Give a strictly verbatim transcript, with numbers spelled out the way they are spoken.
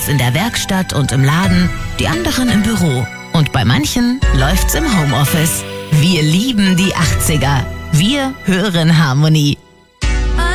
uns in der Werkstatt und im Laden, die anderen im Büro. Und bei manchen läuft's im Homeoffice. Wir lieben die achtziger. Wir hören Harmonie.